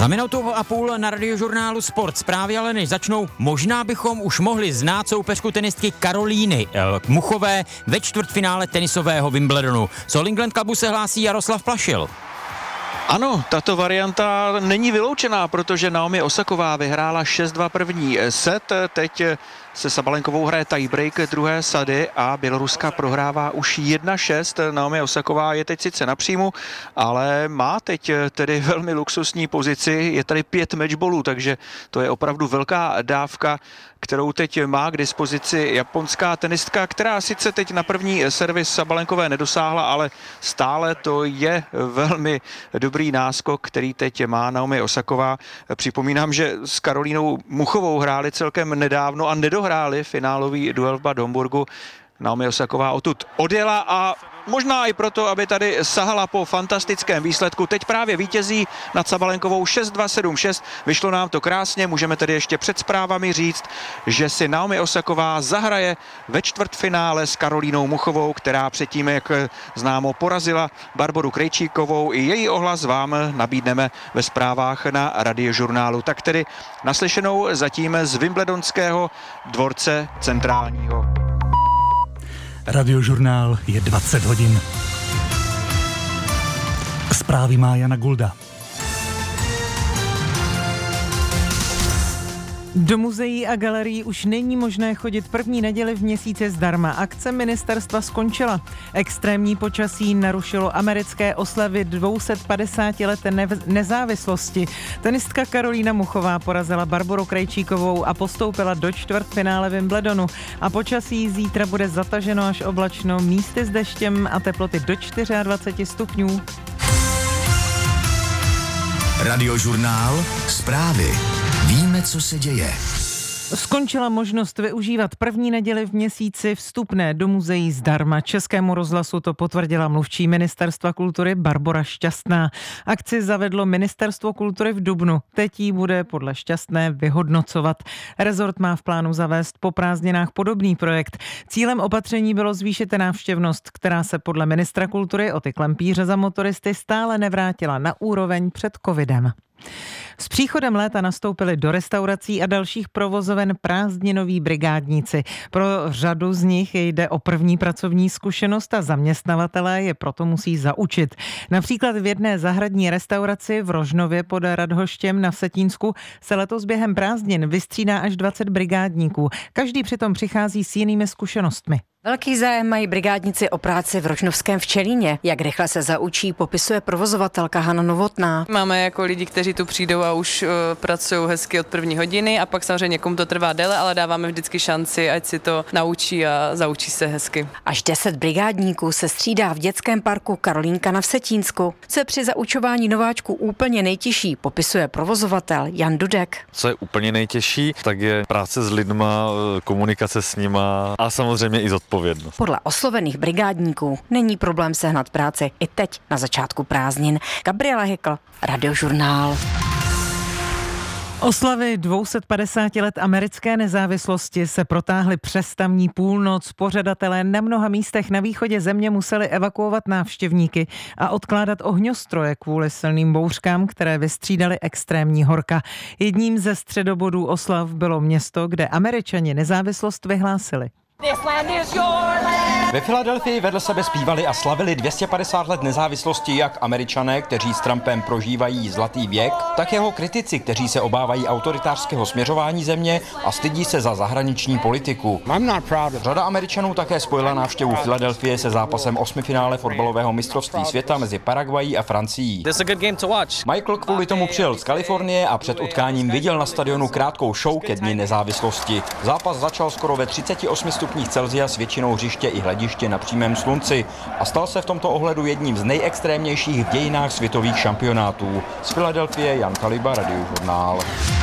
Za minutu a půl na Radiožurnálu Sport. Zprávy ale než začnou, možná bychom už mohli znát soupeřku tenistky Karolíny Muchové ve čtvrtfinále tenisového Wimbledonu. Z All England Clubu se hlásí Jaroslav Plašil. Ano, tato varianta není vyloučená, protože Naomi Osaková vyhrála 6-2 první set, teď se Sabalenkovou hraje tiebreak druhé sady a Běloruska prohrává už 1-6. Naomi Osaková je teď sice na příjmu, ale má teď tedy velmi luxusní pozici, je tady 5 matchballů, takže to je opravdu velká dávka, kterou teď má k dispozici japonská tenistka, která sice teď na první servis Sabalenkové nedosáhla, ale stále to je velmi dobrý náskok, který teď má Naomi Osaková. Připomínám, že s Karolínou Muchovou hráli celkem nedávno a nedohráli finálový duel v Bad Homburgu. Naomi Osaková odtud odjela a možná i proto, aby tady sahala po fantastickém výsledku. Teď právě vítězí nad Sabalenkovou 6-2, 7-6. Vyšlo nám to krásně, můžeme tedy ještě před zprávami říct, že si Naomi Osaková zahraje ve čtvrtfinále s Karolínou Muchovou, která předtím, jak známo, porazila Barboru Krejčíkovou. I její ohlas vám nabídneme ve zprávách na Radiožurnálu. Tak tedy naslyšenou zatím z Wimbledonského dvorce centrálního. Radiožurnál je 20 hodin. Zprávy má Jana Gulda. Do muzeí a galerií už není možné chodit první neděli v měsíci zdarma. Akce ministerstva skončila. Extrémní počasí narušilo americké oslavy 250 let nezávislosti. Tenistka Karolína Muchová porazila Barboru Krejčíkovou a postoupila do čtvrtfinále Wimbledonu. A počasí zítra bude zataženo až oblačno, místy s deštěm a teploty do 24 stupňů. Radiožurnál Zprávy. Víme, co se děje. Skončila možnost využívat první neděli v měsíci vstupné do muzeí zdarma. Českému rozhlasu to potvrdila mluvčí Ministerstva kultury Barbora Šťastná. Akci zavedlo Ministerstvo kultury v dubnu. Teď ji bude podle Šťastné vyhodnocovat. Rezort má v plánu zavést po prázdninách podobný projekt. Cílem opatření bylo zvýšit návštěvnost, která se podle ministra kultury Oty Klempíře za motoristy stále nevrátila na úroveň před covidem. S příchodem léta nastoupili do restaurací a dalších provozoven prázdninoví brigádníci. Pro řadu z nich jde o první pracovní zkušenost a zaměstnavatelé je proto musí zaučit. Například v jedné zahradní restauraci v Rožnově pod Radhoštěm na Vsetínsku se letos během prázdnin vystřídá až 20 brigádníků. Každý přitom přichází s jinými zkušenostmi. Velký zájem mají brigádníci o práci v Rožnovském Včelíně. Jak rychle se zaučí, popisuje provozovatelka Hana Novotná. Máme jako lidi, kteří tu přijdou a už pracují hezky od první hodiny a pak samozřejmě někomu to trvá déle, ale dáváme vždycky šanci, ať si to naučí a zaučí se hezky. Až 10 brigádníků se střídá v dětském parku Karolínka na Vsetínsku. Co je při zaučování nováčků úplně nejtěžší, popisuje provozovatel Jan Dudek. Co je úplně nejtěžší, tak je práce s lidma, komunikace s nima a samozřejmě i zodpovědnost. Podle oslovených brigádníků není problém sehnat práci i teď na začátku prázdnin. Gabriela Hykl, Radiožurnál. Oslavy 250 let americké nezávislosti se protáhly přes tamní půlnoc. Pořadatelé na mnoha místech na východě země museli evakuovat návštěvníky a odkládat ohňostroje kvůli silným bouřkám, které vystřídaly extrémní horka. Jedním ze středobodů oslav bylo město, kde Američani nezávislost vyhlásili. Ve Filadelfii vedle sebe zpívali a slavili 250 let nezávislosti jak Američané, kteří s Trumpem prožívají zlatý věk, tak jeho kritici, kteří se obávají autoritářského směřování země a stydí se za zahraniční politiku. Řada Američanů také spojila návštěvu Filadelfie se zápasem osmifinále fotbalového mistrovství světa mezi Paraguayí a Francií. Michael kvůli tomu přijel z Kalifornie a před utkáním viděl na stadionu krátkou show ke dni nezávislosti. Zápas začal skoro ve 38 stupních Celsia s většinou hřiště i hlediště na přímém slunci a stal se v tomto ohledu jedním z nejextrémnějších v dějinách světových šampionátů. Z Filadelfie Jan Kaliba, Radiožurnál.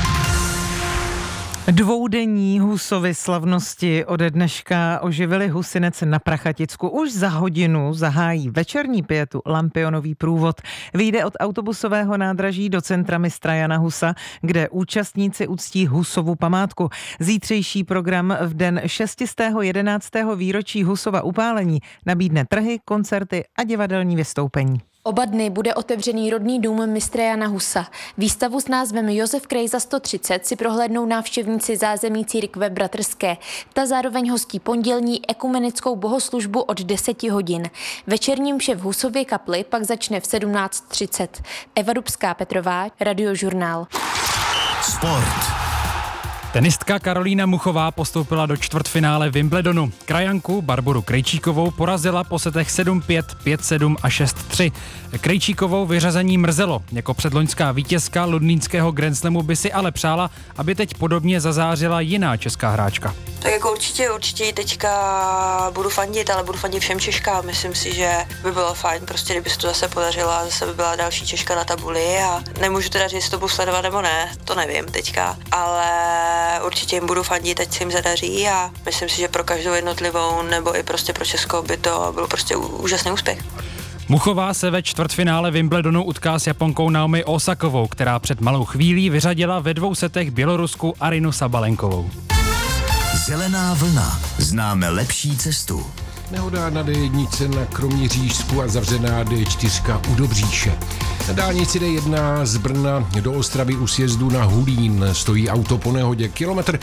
Dvoudenní Husovy slavnosti ode dneška oživili Husinec na Prachaticku. Už za hodinu zahájí večerní pietu Lampionový průvod. Vyjde od autobusového nádraží do centra mistra Jana Husa, kde účastníci uctí Husovu památku. Zítřejší program v den 611. výročí Husova upálení nabídne trhy, koncerty a divadelní vystoupení. Oba dny bude otevřený rodný dům mistra Jana Husa. Výstavu s názvem Josef Krejza 130 si prohlédnou návštěvníci zázemí církve bratrské. Ta zároveň hostí pondělní ekumenickou bohoslužbu od 10 hodin. Večerní mše v Husově kapli pak začne v 17:30. Eva Dubská-Petrová, Radiožurnál. Sport. Tenistka Karolína Muchová postoupila do čtvrtfinále Wimbledonu. Krajanku Barboru Krejčíkovou porazila po setech 7-5, 5-7 a 6-3. Krejčíkovou vyřazení mrzelo. Jako předloňská vítězka londýnského Grand Slamu by si ale přála, aby teď podobně zazářila jiná česká hráčka. Tak jako určitě teďka budu fandit, ale budu fandit všem Češkám. Myslím si, že by bylo fajn, prostě kdyby se to zase podařilo a zase by byla další Češka na tabuli a nemůžu teda říct, jestli to budu sledovat nebo ne, to nevím teďka, ale určitě jim budu fandit, ať se jim zadaří a myslím si, že pro každou jednotlivou nebo i prostě pro Česko by to byl prostě úžasný úspěch. Muchová se ve čtvrtfinále Wimbledonu utká s Japonkou Naomi Osakovou, která před malou chvílí vyřadila ve 2 setech Bělorusku Arynu Sabalenkovou. Zelená vlna. Známe lepší cestu. Nehoda na D1 na Kroměřížsku a zavřená D4 u Dobříše. Na dálnici D1 z Brna do Ostravy u sjezdu na Hulín stojí auto po nehodě. Kilometr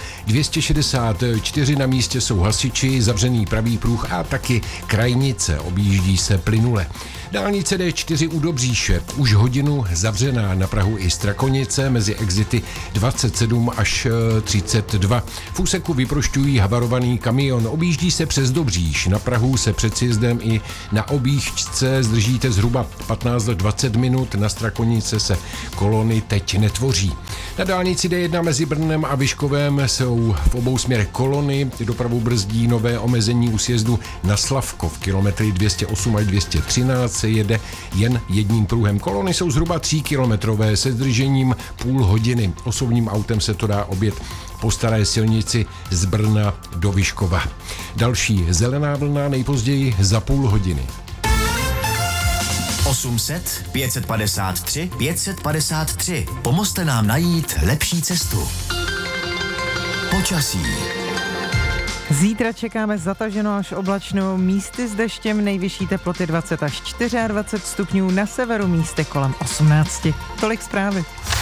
264, na místě jsou hasiči, zavřený pravý pruh a taky krajnice, objíždí se plynule. Dálnice D4 u Dobříše už hodinu zavřená, na prahu i Strakonice mezi exity 27 až 32. V úseku vyprošťují havarovaný kamion, objíždí se přes Dobříš. Na Prahu se před sjezdem i na objížďce zdržíte zhruba 15 až 20 minut, na Strakonice se kolony teď netvoří. Na dálnici D1 mezi Brnem a Vyškovem jsou v obou směrech kolony, dopravu brzdí nové omezení u sjezdu na Slavkov, kilometry 208 až 213 se jede jen jedním pruhem. Kolony jsou zhruba 3 kilometrové se zdržením půl hodiny. Osobním autem se to dá objet po staré silnici z Brna do Vyškova. Další zelená vlna nejpozději za půl hodiny. 800 553 553. Pomozte nám najít lepší cestu. Počasí. Zítra čekáme zataženou až oblačnou, místy s deštěm, nejvyšší teploty 20 až 24 stupňů, na severu místy kolem 18. Tolik zprávy.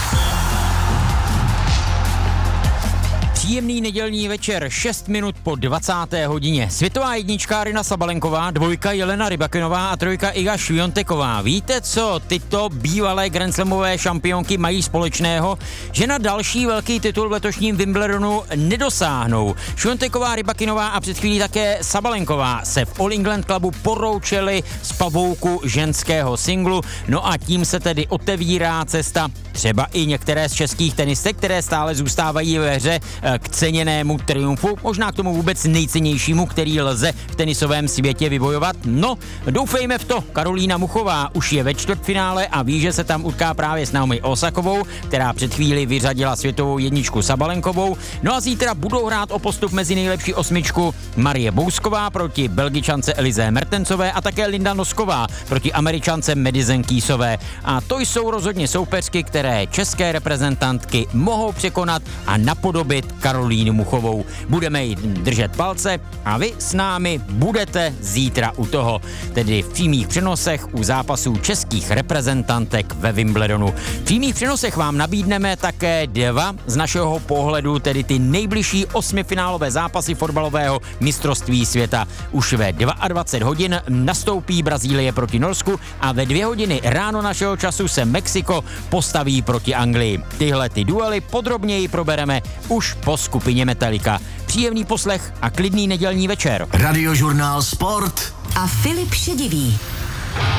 Příjemný nedělní večer, 6 minut po 20. hodině. Světová jednička Aryna Sabalenková, 2 Jelena Rybakinová a 3 Iga Swiateková. Víte, co tyto bývalé Grand Slamové šampionky mají společného? Že na další velký titul v letošním Wimbledonu nedosáhnou. Swiateková, Rybakinová a před chvílí také Sabalenková se v All England Clubu poroučeli z pavouku ženského singlu. No a tím se tedy otevírá cesta třeba i některé z českých tenistek, které stále zůstávají ve hře, k ceněnému triumfu, možná k tomu vůbec nejcennějšímu, který lze v tenisovém světě vybojovat. No, doufejme v to. Karolína Muchová už je ve čtvrtfinále a ví, že se tam utká právě s Naomi Osakovou, která před chvíli vyřadila světovou jedničku Sabalenkovou. No a zítra budou hrát o postup mezi nejlepší 8 Marie Bousková proti Belgičance Elize Mertensové a také Linda Nosková proti Američance Madison Keysové. A to jsou rozhodně soupeřky, které české reprezentantky mohou překonat a napodobit Karolínu Muchovou. Budeme jí držet palce a vy s námi budete zítra u toho, tedy v přímých přenosech u zápasů českých reprezentantek ve Wimbledonu. V přímých přenosech vám nabídneme také 2 z našeho pohledu, tedy ty nejbližší 8finálové zápasy fotbalového mistrovství světa. Už ve 22 hodin nastoupí Brazílie proti Norsku a ve 2 hodiny ráno našeho času se Mexiko postaví proti Anglii. Tyhle ty duely podrobněji probereme už po skupině Metallica. Příjemný poslech a klidný nedělní večer. Radiožurnál Sport a Filip Šedivý.